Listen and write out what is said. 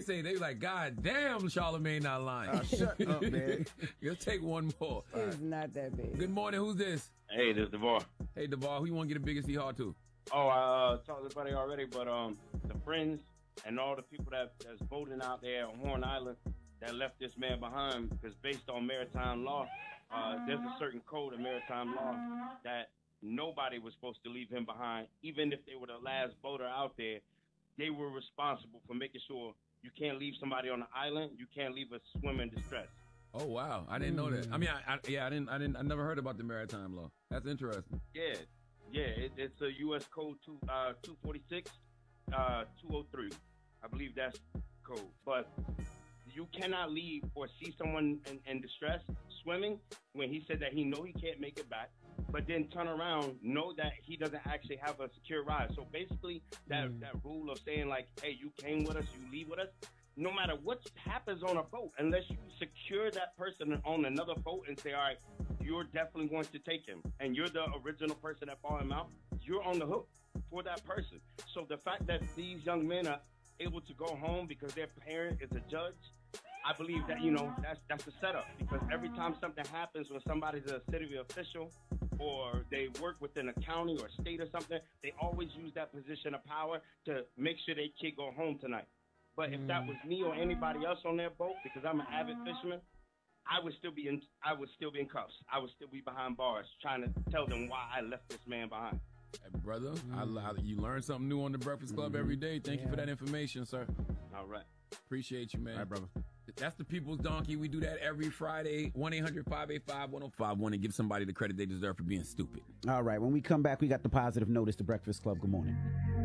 say, they like, God damn, Charlamagne not lying. Shut up, man. Let's take one more. It's not that big. Good morning. Who's this? Hey, this is DeVar. Hey, DeVar. Who you want to get the biggest hard to? Oh, I talked to everybody already, but the friends and all the people that's voting out there on Horn Island that left this man behind, because based on maritime law, there's a certain code of maritime law that nobody was supposed to leave him behind. Even if they were the last voter out there, they were responsible for making sure you can't leave somebody on the island, you can't leave a swimmer in distress. Oh wow, I didn't know that. I mean, I never heard about the maritime law. That's interesting. It's a U.S. code 246, 203. I believe that's code. But you cannot leave or see someone in distress swimming when he said that he know he can't make it back, but then turn around, know that he doesn't actually have a secure ride. So basically, that rule of saying like, hey, you came with us, you leave with us, no matter what happens on a boat, unless you secure that person on another boat and say, all right, you're definitely going to take him, and you're the original person that bought him out, you're on the hook for that person. So the fact that these young men are able to go home because their parent is a judge, I believe that, that's the setup. Because every time something happens when somebody's a city official or they work within a county or state or something, they always use that position of power to make sure their kid go home tonight. But if that was me or anybody else on their boat, because I'm an avid fisherman, I would still be in cuffs. I would still be behind bars trying to tell them why I left this man behind. Hey, brother, you learn something new on the Breakfast Club every day. Thank you for that information, sir. All right. Appreciate you, man. All right, brother. That's the People's Donkey. We do that every Friday. 1-800-585-1051 and give somebody the credit they deserve for being stupid. All right. When we come back, we got the positive notice to Breakfast Club. Good morning.